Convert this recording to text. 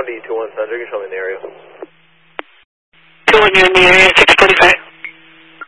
1D 21 Sandra, you can show me in the area. 21, you're in the area, 645.